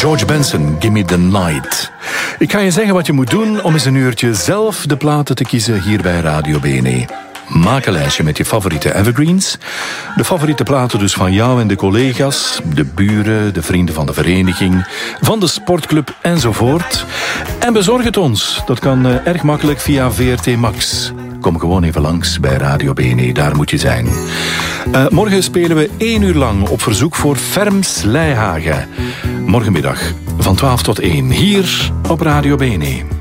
George Benson, Gimme the Night. Ik ga je zeggen wat je moet doen om eens een uurtje zelf de platen te kiezen hier bij Radio BNE. Maak een lijstje met je favoriete evergreens. De favoriete platen dus van jou en de collega's, de buren, de vrienden van de vereniging, van de sportclub enzovoort. En bezorg het ons. Dat kan erg makkelijk via VRT Max. Kom gewoon even langs bij Radio BNE, daar moet je zijn. Morgen spelen we 1 uur lang op verzoek voor Ferms Leihagen. Morgenmiddag van 12 tot 1, hier op Radio BNE.